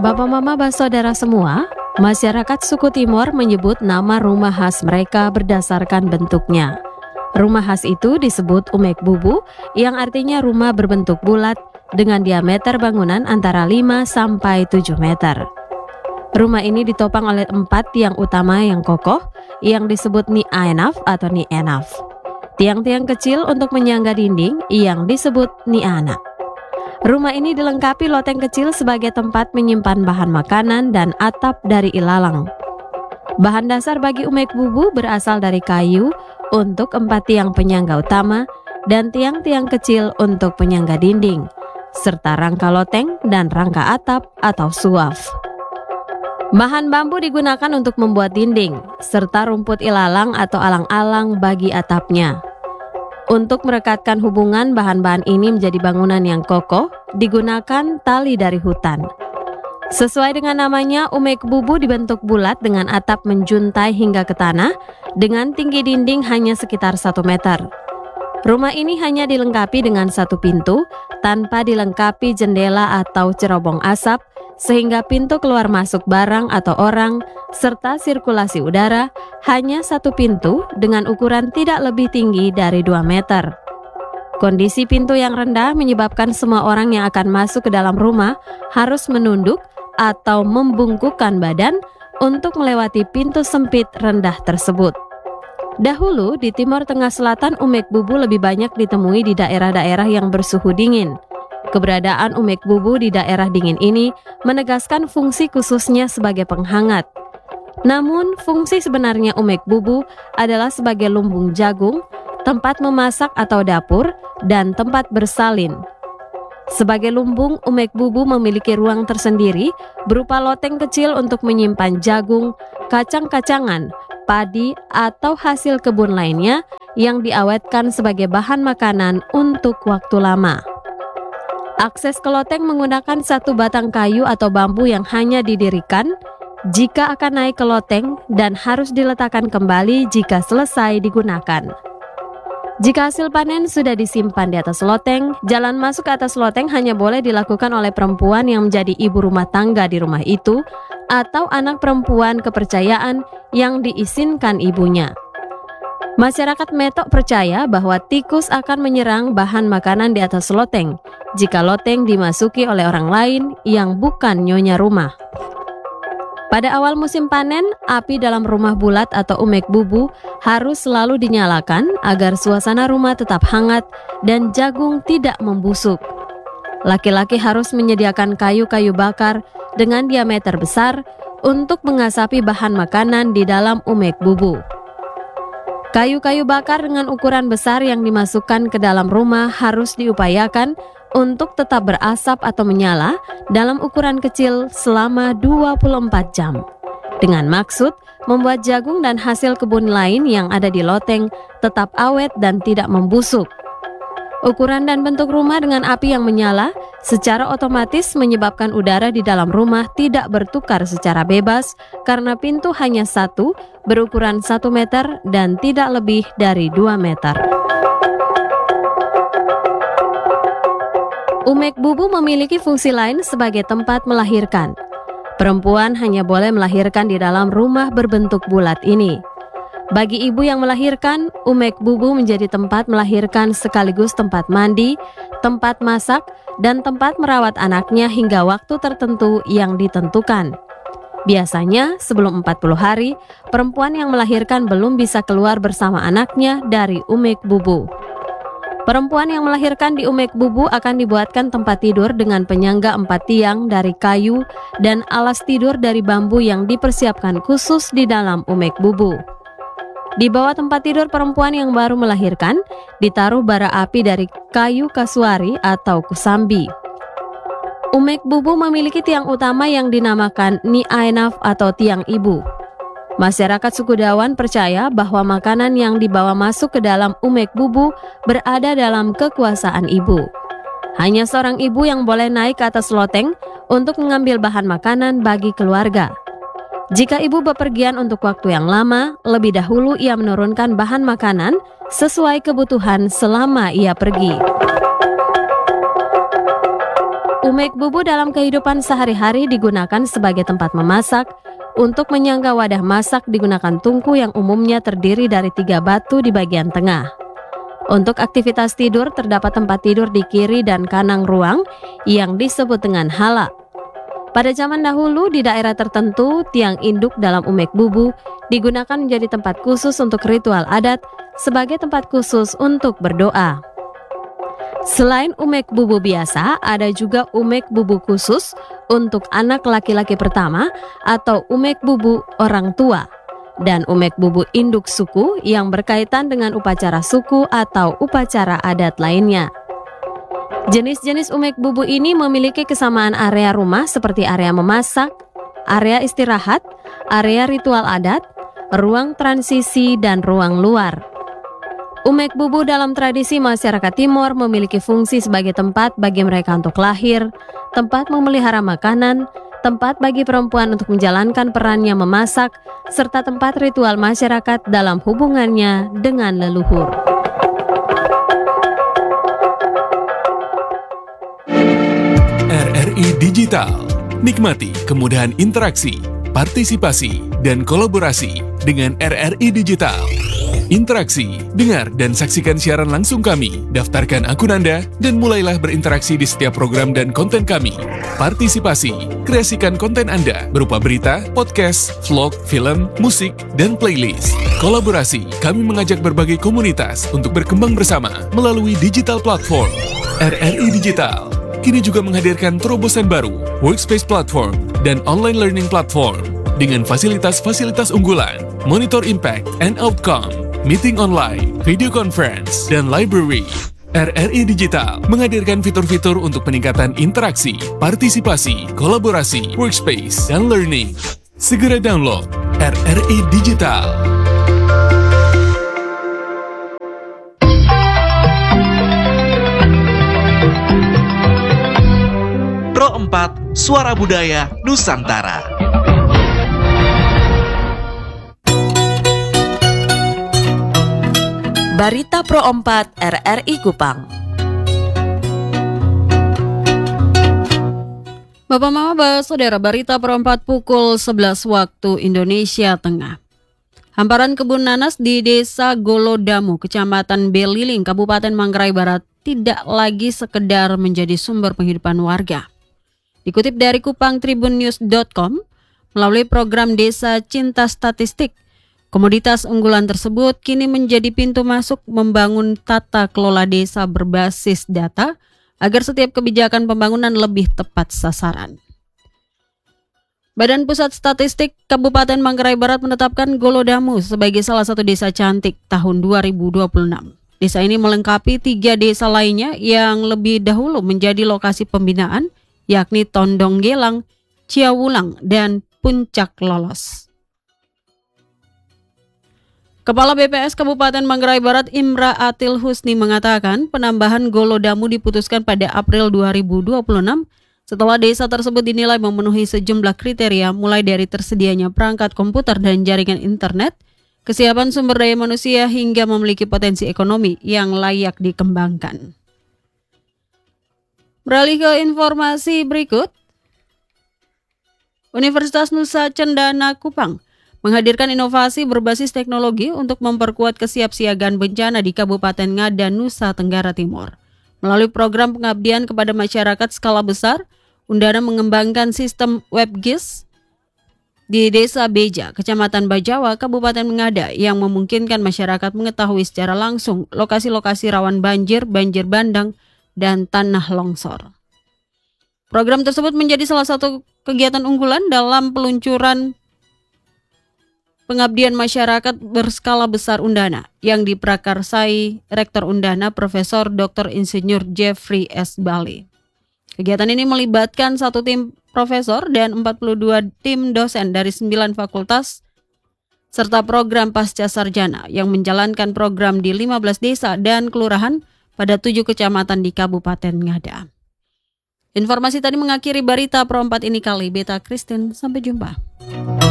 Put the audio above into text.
Bapak Mama Saudara semua, masyarakat suku Timor menyebut nama rumah khas mereka berdasarkan bentuknya. Rumah khas itu disebut Umek Bubu, yang artinya rumah berbentuk bulat dengan diameter bangunan antara 5 sampai 7 meter. Rumah ini ditopang oleh 4 tiang utama yang kokoh yang disebut Ni Ainaf atau Ni Enaf. Tiang-tiang kecil untuk menyangga dinding yang disebut Ni Ana. Rumah ini dilengkapi loteng kecil sebagai tempat menyimpan bahan makanan dan atap dari ilalang. Bahan dasar bagi Umek Bubu berasal dari kayu untuk 4 tiang penyangga utama dan tiang-tiang kecil untuk penyangga dinding, serta rangka loteng dan rangka atap atau suaf. Bahan bambu digunakan untuk membuat dinding, serta rumput ilalang atau alang-alang bagi atapnya. Untuk merekatkan hubungan bahan-bahan ini menjadi bangunan yang kokoh, digunakan tali dari hutan. Sesuai dengan namanya, Umek Bubu dibentuk bulat dengan atap menjuntai hingga ke tanah, dengan tinggi dinding hanya sekitar 1 meter. Rumah ini hanya dilengkapi dengan 1 pintu, tanpa dilengkapi jendela atau cerobong asap, sehingga pintu keluar masuk barang atau orang, serta sirkulasi udara, hanya 1 pintu dengan ukuran tidak lebih tinggi dari 2 meter. Kondisi pintu yang rendah menyebabkan semua orang yang akan masuk ke dalam rumah harus menunduk atau membungkukkan badan untuk melewati pintu sempit rendah tersebut. Dahulu di Timor Tengah Selatan, Umek Bubu lebih banyak ditemui di daerah-daerah yang bersuhu dingin. Keberadaan Umek Bubu di daerah dingin ini menegaskan fungsi khususnya sebagai penghangat. Namun, fungsi sebenarnya Umek Bubu adalah sebagai lumbung jagung, tempat memasak atau dapur, dan tempat bersalin. Sebagai lumbung, Umek Bubu memiliki ruang tersendiri berupa loteng kecil untuk menyimpan jagung, kacang-kacangan, padi, atau hasil kebun lainnya yang diawetkan sebagai bahan makanan untuk waktu lama. Akses ke loteng menggunakan 1 batang kayu atau bambu yang hanya didirikan jika akan naik ke loteng dan harus diletakkan kembali jika selesai digunakan. Jika hasil panen sudah disimpan di atas loteng, jalan masuk ke atas loteng hanya boleh dilakukan oleh perempuan yang menjadi ibu rumah tangga di rumah itu atau anak perempuan kepercayaan yang diizinkan ibunya. Masyarakat Metok percaya bahwa tikus akan menyerang bahan makanan di atas loteng jika loteng dimasuki oleh orang lain yang bukan nyonya rumah. Pada awal musim panen, api dalam rumah bulat atau Umek Bubu harus selalu dinyalakan agar suasana rumah tetap hangat dan jagung tidak membusuk. Laki-laki harus menyediakan kayu-kayu bakar dengan diameter besar untuk mengasapi bahan makanan di dalam Umek Bubu. Kayu-kayu bakar dengan ukuran besar yang dimasukkan ke dalam rumah harus diupayakan untuk tetap berasap atau menyala dalam ukuran kecil selama 24 jam. Dengan maksud membuat jagung dan hasil kebun lain yang ada di loteng tetap awet dan tidak membusuk. Ukuran dan bentuk rumah dengan api yang menyala secara otomatis menyebabkan udara di dalam rumah tidak bertukar secara bebas karena pintu hanya 1 berukuran 1 meter dan tidak lebih dari 2 meter. Umek Bubu memiliki fungsi lain sebagai tempat melahirkan. Perempuan hanya boleh melahirkan di dalam rumah berbentuk bulat ini. Bagi ibu yang melahirkan, Umek Bubu menjadi tempat melahirkan sekaligus tempat mandi, tempat masak, dan tempat merawat anaknya hingga waktu tertentu yang ditentukan. Biasanya, sebelum 40 hari, perempuan yang melahirkan belum bisa keluar bersama anaknya dari Umek Bubu. Perempuan yang melahirkan di Umek Bubu akan dibuatkan tempat tidur dengan penyangga 4 tiang dari kayu dan alas tidur dari bambu yang dipersiapkan khusus di dalam Umek Bubu. Di bawah tempat tidur perempuan yang baru melahirkan, ditaruh bara api dari kayu kasuari atau kusambi. Umek Bubu memiliki tiang utama yang dinamakan Ni Ainaf atau tiang ibu. Masyarakat suku Dawan percaya bahwa makanan yang dibawa masuk ke dalam Umek Bubu berada dalam kekuasaan ibu. Hanya seorang ibu yang boleh naik ke atas loteng untuk mengambil bahan makanan bagi keluarga. Jika ibu bepergian untuk waktu yang lama, lebih dahulu ia menurunkan bahan makanan sesuai kebutuhan selama ia pergi. Umek bubu dalam kehidupan sehari-hari digunakan sebagai tempat memasak. Untuk menyangga wadah masak digunakan tungku yang umumnya terdiri dari 3 batu di bagian tengah. Untuk aktivitas tidur terdapat tempat tidur di kiri dan kanan ruang yang disebut dengan hala. Pada zaman dahulu di daerah tertentu, tiang induk dalam umek bubu digunakan menjadi tempat khusus untuk ritual adat sebagai tempat khusus untuk berdoa. Selain umek bubu biasa, ada juga umek bubu khusus untuk anak laki-laki pertama atau umek bubu orang tua, dan umek bubu induk suku yang berkaitan dengan upacara suku atau upacara adat lainnya. Jenis-jenis umek bubu ini memiliki kesamaan area rumah seperti area memasak, area istirahat, area ritual adat, ruang transisi, dan ruang luar. Umek bubu dalam tradisi masyarakat Timor memiliki fungsi sebagai tempat bagi mereka untuk lahir, tempat memelihara makanan, tempat bagi perempuan untuk menjalankan perannya memasak, serta tempat ritual masyarakat dalam hubungannya dengan leluhur. RRI Digital. Nikmati kemudahan interaksi, partisipasi, dan kolaborasi dengan RRI Digital. Interaksi, dengar dan saksikan siaran langsung kami, daftarkan akun Anda, dan mulailah berinteraksi di setiap program dan konten kami. Partisipasi, kreasikan konten Anda berupa berita, podcast, vlog, film, musik, dan playlist. Kolaborasi, kami mengajak berbagai komunitas untuk berkembang bersama melalui digital platform. RRI Digital kini juga menghadirkan terobosan baru, workspace platform, dan online learning platform dengan fasilitas-fasilitas unggulan, monitor impact and outcome, meeting online, video conference, dan library. RRI Digital menghadirkan fitur-fitur untuk peningkatan interaksi, partisipasi, kolaborasi, workspace, dan learning. Segera download RRI Digital. Pro 4 Suara Budaya Nusantara. Barita Pro 4 RRI Kupang. Bapak Mama, Saudara, Barita Pro 4 pukul 11 waktu Indonesia Tengah. Hamparan kebun nanas di Desa Golodamu, Kecamatan Beliling, Kabupaten Manggarai Barat tidak lagi sekedar menjadi sumber penghidupan warga. Dikutip dari kupangtribunnews.com, melalui program Desa Cinta Statistik, komoditas unggulan tersebut kini menjadi pintu masuk membangun tata kelola desa berbasis data agar setiap kebijakan pembangunan lebih tepat sasaran. Badan Pusat Statistik Kabupaten Manggarai Barat menetapkan Golodamu sebagai salah satu desa cantik tahun 2026. Desa ini melengkapi 3 desa lainnya yang lebih dahulu menjadi lokasi pembinaan, yakni Tondong Gelang, Ciawulang, dan Puncak Lolos. Kepala BPS Kabupaten Manggarai Barat Imra Atil Husni mengatakan penambahan Golodamu diputuskan pada April 2026 setelah desa tersebut dinilai memenuhi sejumlah kriteria mulai dari tersedianya perangkat komputer dan jaringan internet, kesiapan sumber daya manusia hingga memiliki potensi ekonomi yang layak dikembangkan. Beralih ke informasi berikut, Universitas Nusa Cendana Kupang menghadirkan inovasi berbasis teknologi untuk memperkuat kesiapsiagaan bencana di Kabupaten Ngada, Nusa Tenggara Timur. Melalui program pengabdian kepada masyarakat skala besar, Undana mengembangkan sistem WebGIS di Desa Beja, Kecamatan Bajawa, Kabupaten Ngada yang memungkinkan masyarakat mengetahui secara langsung lokasi-lokasi rawan banjir, banjir bandang, dan tanah longsor. Program tersebut menjadi salah satu kegiatan unggulan dalam peluncuran pengabdian masyarakat berskala besar Undana yang diprakarsai Rektor Undana Profesor Dr. Insinyur Jeffrey S. Bali. Kegiatan ini melibatkan 1 tim profesor dan 42 tim dosen dari 9 fakultas serta program pasca sarjana yang menjalankan program di 15 desa dan kelurahan pada 7 kecamatan di Kabupaten Ngada. Informasi tadi mengakhiri Barita Pro 4 ini kali. Beta Christine, sampai jumpa.